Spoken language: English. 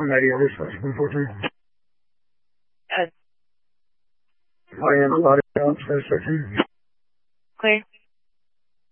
any other special unfortunately. Yes. I am a lot of satisfaction. Clear.